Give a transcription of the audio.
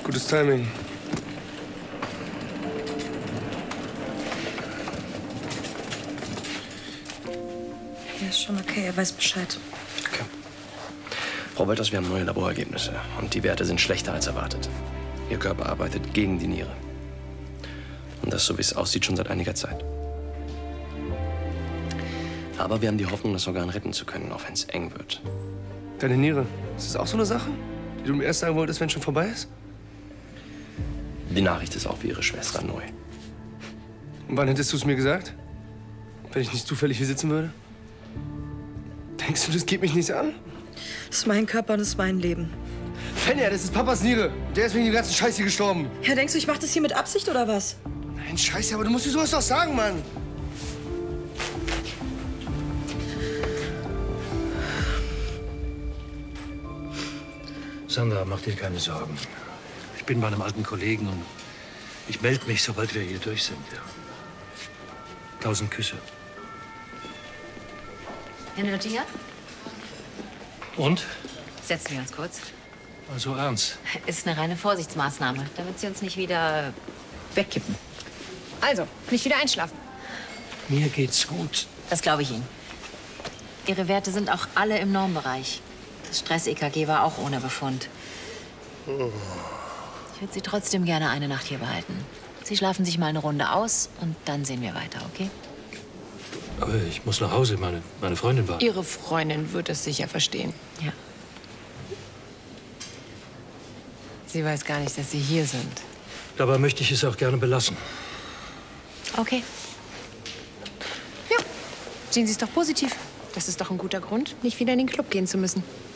Gutes Timing. Ja, ist schon okay. Er weiß Bescheid. Okay. Frau Wolters, wir haben neue Laborergebnisse. Und die Werte sind schlechter als erwartet. Ihr Körper arbeitet gegen die Niere. Und das, so wie es aussieht, schon seit einiger Zeit. Aber wir haben die Hoffnung, das Organ retten zu können, auch wenn es eng wird. Deine Niere, ist das auch so eine Sache, die du mir erst sagen wolltest, wenn es schon vorbei ist? Die Nachricht ist auch für Ihre Schwester neu. Und wann hättest du es mir gesagt? Wenn ich nicht zufällig hier sitzen würde? Denkst du, das geht mich nichts an? Das ist mein Körper und das ist mein Leben. Fenja, das ist Papas Niere. Der ist wegen dem ganzen Scheiß hier gestorben. Ja, denkst du, ich mach das hier mit Absicht oder was? Nein, Scheiße, aber du musst dir sowas doch sagen, Mann. Sandra, mach dir keine Sorgen. Ich bin bei einem alten Kollegen und ich melde mich, sobald wir hier durch sind. Ja. 1000 Küsse. Herr Notier, Und? setzen wir uns kurz. Also ernst. Ist eine reine Vorsichtsmaßnahme, damit Sie uns nicht wieder wegkippen. Also, nicht wieder einschlafen. Mir geht's gut. Das glaube ich Ihnen. Ihre Werte sind auch alle im Normbereich. Das Stress-EKG war auch ohne Befund. Ich würde Sie trotzdem gerne eine Nacht hier behalten. Sie schlafen sich mal eine Runde aus und dann sehen wir weiter, okay? Aber ich muss nach Hause. Meine Freundin war. Ihre Freundin wird es sicher verstehen. Ja. Sie weiß gar nicht, dass Sie hier sind. Dabei möchte ich es auch gerne belassen. Okay. Ja, sehen Sie es doch positiv. Das ist doch ein guter Grund, nicht wieder in den Club gehen zu müssen.